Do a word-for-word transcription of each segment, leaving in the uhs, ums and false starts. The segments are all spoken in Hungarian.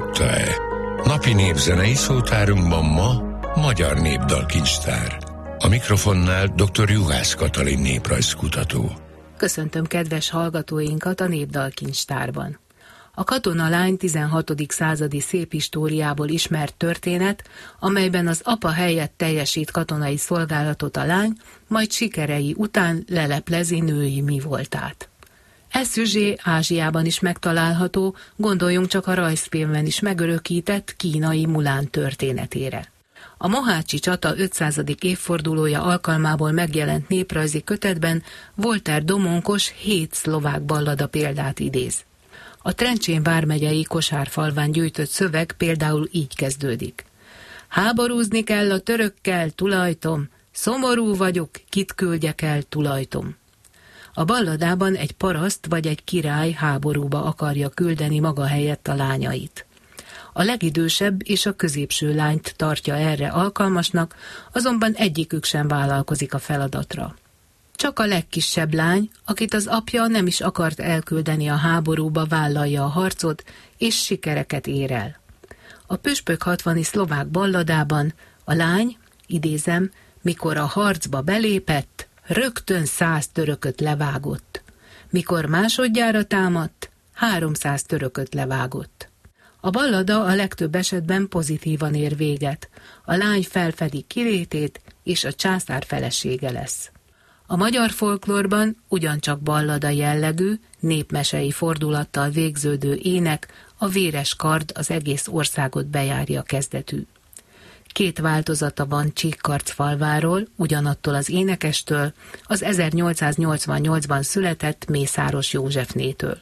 hallotta-e? Napi népzenei szótárunkban ma Magyar Népdalkincstár. A mikrofonnál dr. Juhász Katalin néprajzkutató. Köszöntöm kedves hallgatóinkat a Népdalkincstárban. A katonalány tizenhatodik századi szép históriából ismert történet, amelyben az apa helyett teljesít katonai szolgálatot a lány, majd sikerei után leleplezi női mi voltát. E szüzsé Ázsiában is megtalálható, gondoljunk csak a rajzfilmben is megörökített kínai Mulán történetére. A mohácsi csata ötszázadik évfordulója alkalmából megjelent néprajzi kötetben Voltaire Domonkos hét szlovák ballada példát idéz. A Trencsén vármegyei Kosárfalván gyűjtött szöveg például így kezdődik. Háborúzni kell a törökkel, tulajtom, szomorú vagyok, kit küldjek el, tulajtom. A balladában egy paraszt vagy egy király háborúba akarja küldeni maga helyett a lányait. A legidősebb és a középső lányt tartja erre alkalmasnak, azonban egyikük sem vállalkozik a feladatra. Csak a legkisebb lány, akit az apja nem is akart elküldeni a háborúba, vállalja a harcot, és sikereket ér el. A Püspök hatvani szlovák balladában a lány, idézem, mikor a harcba belépett, rögtön száz törököt levágott. Mikor másodjára támadt, háromszáz törököt levágott. A ballada a legtöbb esetben pozitívan ér véget. A lány felfedi kilétét, és a császár felesége lesz. A magyar folklórban ugyancsak ballada jellegű, népmesei fordulattal végződő ének, a Véres kard az egész országot bejárja kezdetű. Két változata van Csíkkarcfalváról, ugyanattól az énekestől, az ezernyolcszáznyolcvannyolcban született Mészáros Józsefnétől.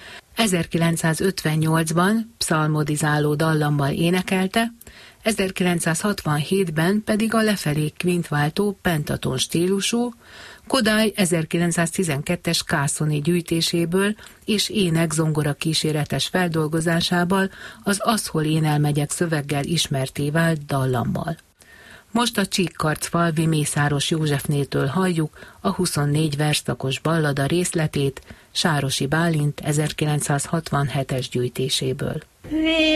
ezerkilencszázötvennyolcban pszalmodizáló dallammal énekelte, ezerkilencszázhatvanhétben pedig a lefelé kvintváltó pentaton stílusú, Kodály ezerkilencszáztizenkettes kászoni gyűjtéséből és ének zongora kíséretes feldolgozásával az Az hol énel megyek szöveggel ismerté vált dallammal. Most a Csíkkarcfalvi Mészáros Józsefnétől halljuk a huszonnégy versszakos ballada részletét Sárosi Bálint ezerkilencszázhatvanhetes gyűjtéséből.